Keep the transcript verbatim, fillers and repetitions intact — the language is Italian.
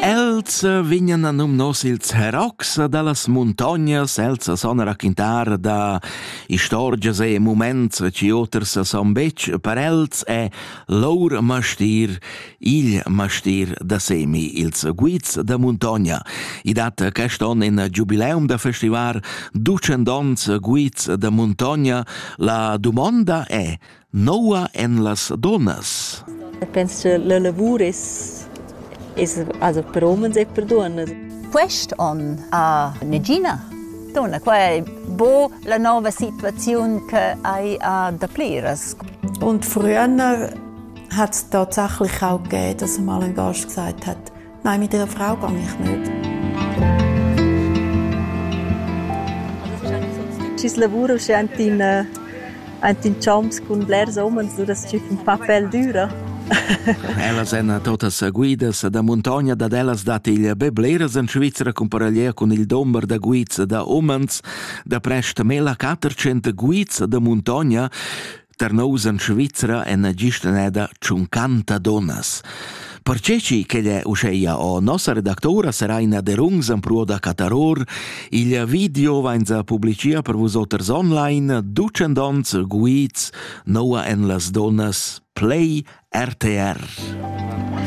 Els vignan a num nos ils herocs dallas montognas, els son a raccontar da istorgias e moments ci oters son bec, per els è lor mastir, il mastir da semi, ils guids da montogna. I dat queston in giubileum da festival ducendons guids da montogna, la domanda è noa en las donas. Penso che la lavoro è Es, also per uomini e per donne. Questo on a Negina. Donna, qua è bo la nuova situazione che hai a da Pleres. Und früher hat es tatsächlich auch gegeben, dass mal ein Gast gesagt hat, nein, mit einer Frau gehe ich nicht. Das lavoro è anche in anche in jobs con blers uomini, so dass es un papel dura. Elas en totas guidas da montagna, da delas dat il bebleras in Svizzera comparalia con il domber da guids da omens, da prest mela quattrocento guids da montagna, ter nous in Svizzera en gisteneda cinquanta donas. Per ceci che le usceia o nostra redaktora sarà in aderungs en pro da Cataror, il video vainza publicia per vos oters online, ducendons guids, noa en las donas, Play R T R.